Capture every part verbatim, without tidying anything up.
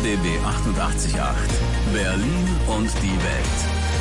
B B achtundachtzig Komma acht. Berlin und die Welt.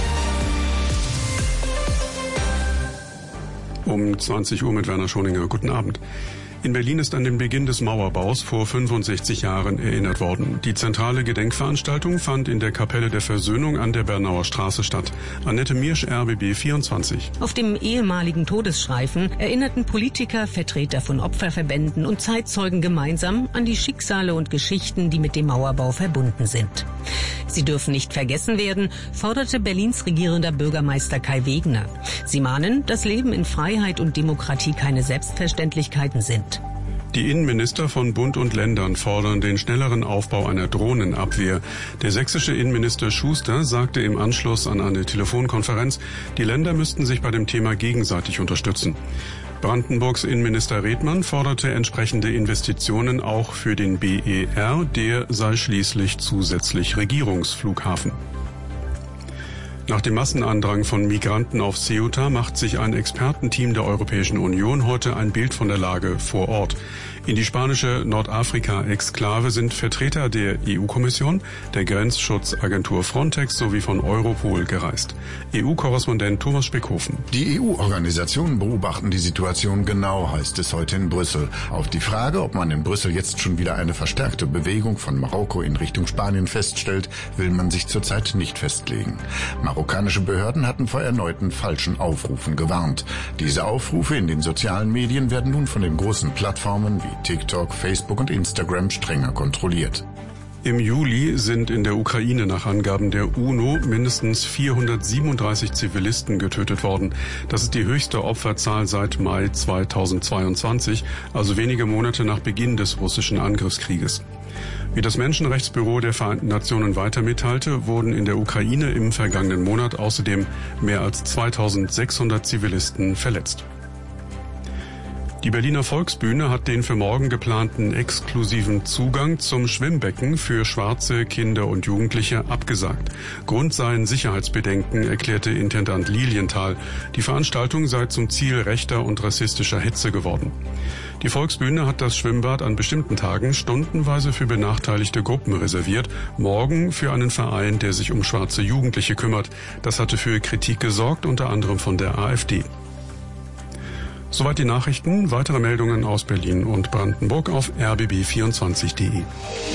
Um zwanzig Uhr mit Werner Schoninger. Guten Abend. In Berlin ist an den Beginn des Mauerbaus vor fünfundsechzig Jahren erinnert worden. Die zentrale Gedenkveranstaltung fand in der Kapelle der Versöhnung an der Bernauer Straße statt. Annette Miersch, R B B vierundzwanzig. Auf dem ehemaligen Todesstreifen erinnerten Politiker, Vertreter von Opferverbänden und Zeitzeugen gemeinsam an die Schicksale und Geschichten, die mit dem Mauerbau verbunden sind. Sie dürfen nicht vergessen werden, forderte Berlins regierender Bürgermeister Kai Wegner. Sie mahnen, dass Leben in Freiheit und Demokratie keine Selbstverständlichkeiten sind. Die Innenminister von Bund und Ländern fordern den schnelleren Aufbau einer Drohnenabwehr. Der sächsische Innenminister Schuster sagte im Anschluss an eine Telefonkonferenz, die Länder müssten sich bei dem Thema gegenseitig unterstützen. Brandenburgs Innenminister Redmann forderte entsprechende Investitionen auch für den B E R, der sei schließlich zusätzlich Regierungsflughafen. Nach dem Massenandrang von Migranten auf Ceuta macht sich ein Expertenteam der Europäischen Union heute ein Bild von der Lage vor Ort. In die spanische Nordafrika-Exklave sind Vertreter der E U-Kommission, der Grenzschutzagentur Frontex sowie von Europol gereist. E U-Korrespondent Thomas Speckhofen. Die E U-Organisationen beobachten die Situation genau, heißt es heute in Brüssel. Auf die Frage, ob man in Brüssel jetzt schon wieder eine verstärkte Bewegung von Marokko in Richtung Spanien feststellt, will man sich zurzeit nicht festlegen. Marokkanische Behörden hatten vor erneuten falschen Aufrufen gewarnt. Diese Aufrufe in den sozialen Medien werden nun von den großen Plattformen wie TikTok, Facebook und Instagram strenger kontrolliert. Im Juli sind in der Ukraine nach Angaben der UNO mindestens vierhundertsiebenunddreißig Zivilisten getötet worden. Das ist die höchste Opferzahl seit Mai zweitausendzweiundzwanzig, also wenige Monate nach Beginn des russischen Angriffskrieges. Wie das Menschenrechtsbüro der Vereinten Nationen weiter mitteilte, wurden in der Ukraine im vergangenen Monat außerdem mehr als zweitausendsechshundert Zivilisten verletzt. Die Berliner Volksbühne hat den für morgen geplanten exklusiven Zugang zum Schwimmbecken für schwarze Kinder und Jugendliche abgesagt. Grund seien Sicherheitsbedenken, erklärte Intendant Lilienthal. Die Veranstaltung sei zum Ziel rechter und rassistischer Hetze geworden. Die Volksbühne hat das Schwimmbad an bestimmten Tagen stundenweise für benachteiligte Gruppen reserviert, morgen für einen Verein, der sich um schwarze Jugendliche kümmert. Das hatte für Kritik gesorgt, unter anderem von der AfD. Soweit die Nachrichten. Weitere Meldungen aus Berlin und Brandenburg auf r b b vierundzwanzig punkt de.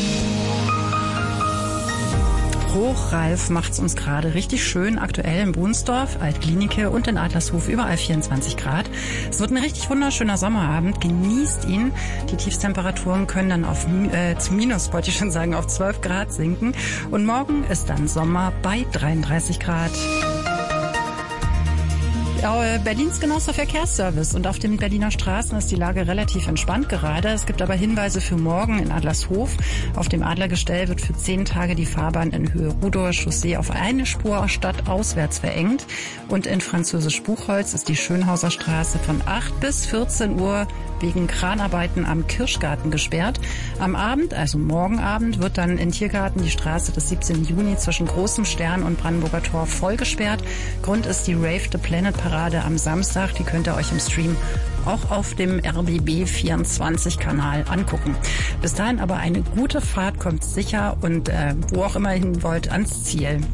Hochralf macht's uns gerade richtig schön, aktuell in Bohnsdorf, Altklinike und in Adlershof überall vierundzwanzig Grad. Es wird ein richtig wunderschöner Sommerabend, genießt ihn. Die Tiefstemperaturen können dann auf äh, zu Minus, wollte ich schon sagen, auf zwölf Grad sinken. Und morgen ist dann Sommer bei dreiunddreißig Grad. Berlins genauester Verkehrsservice und auf den Berliner Straßen ist die Lage relativ entspannt gerade. Es gibt aber Hinweise für morgen in Adlershof. Auf dem Adlergestell wird für zehn Tage die Fahrbahn in Höhe Rudower Chaussee auf eine Spur stadtauswärts verengt. Und in Französisch-Buchholz ist die Schönhauser Straße von acht bis vierzehn Uhr wegen Kranarbeiten am Kirschgarten gesperrt. Am Abend, also morgen Abend, wird dann in Tiergarten die Straße des siebzehnten Juni zwischen Großem Stern und Brandenburger Tor voll gesperrt. Grund ist die Rave the Planet Parade am Samstag. Die könnt ihr euch im Stream auch auf dem R B B vierundzwanzig Kanal angucken. Bis dahin aber eine gute Fahrt, kommt sicher und äh, wo auch immer hin wollt, ans Ziel. R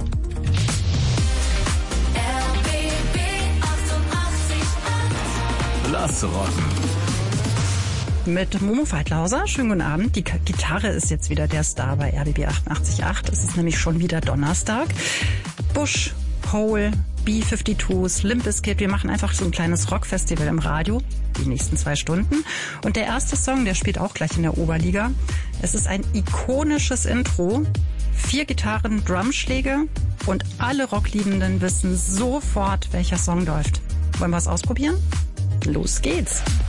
B B achtundachtzig Komma acht. Lass rocken. Mit Momo Feidlhauser. Schönen guten Abend. Die Gitarre ist jetzt wieder der Star bei R B B achtundachtzig Komma acht. Es ist nämlich schon wieder Donnerstag. Bush, Hole, B zweiundfünfzig, Limp Bizkit. Wir machen einfach so ein kleines Rockfestival im Radio, die nächsten zwei Stunden. Und der erste Song, der spielt auch gleich in der Oberliga. Es ist ein ikonisches Intro. Vier Gitarren, Drumschläge und alle Rockliebenden wissen sofort, welcher Song läuft. Wollen wir es ausprobieren? Los geht's!